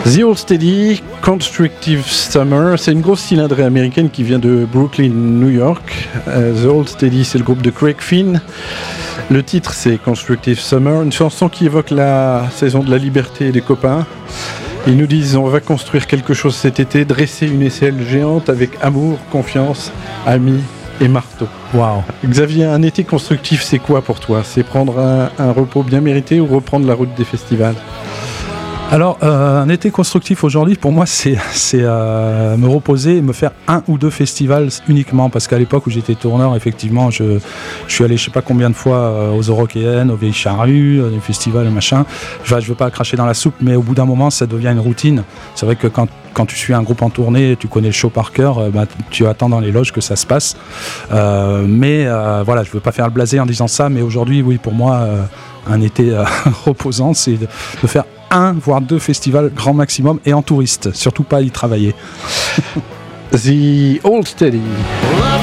The Old Steady, Constructive Summer, c'est une grosse cylindrée américaine qui vient de Brooklyn, New York. The Old Steady, c'est le groupe de Craig Finn. Le titre, c'est Constructive Summer, une chanson qui évoque la saison de la liberté et des copains. Ils nous disent, on va construire quelque chose cet été, dresser une aisselle géante avec amour, confiance, amis et marteau. Waouh. Xavier, un été constructif, c'est quoi pour toi ? C'est prendre un repos bien mérité ou reprendre la route des festivals ? Alors, un été constructif aujourd'hui, pour moi, c'est me reposer et me faire un ou deux festivals uniquement. Parce qu'à l'époque où j'étais tourneur, effectivement, je suis allé je sais pas combien de fois aux Européennes, aux Vieilles Charrues, des festivals, machin. Je veux pas cracher dans la soupe, mais au bout d'un moment, ça devient une routine. C'est vrai que quand tu suis un groupe en tournée, tu connais le show par cœur, tu attends dans les loges que ça se passe. Mais voilà, je veux pas faire le blasé en disant ça, mais aujourd'hui, oui, pour moi, un été reposant, c'est de faire un voire deux festivals grand maximum et en touriste, surtout pas y travailler. The Old Steady.